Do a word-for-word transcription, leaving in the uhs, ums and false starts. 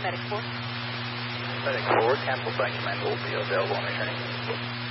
Medic four. Medic four, cancel flight command will be available on returning.